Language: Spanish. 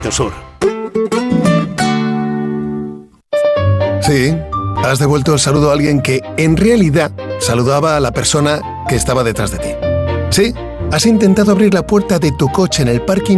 Sur. Sí, has devuelto el saludo a alguien que en realidad saludaba a la persona que estaba detrás de ti. Sí, has intentado abrir la puerta de tu coche en el parking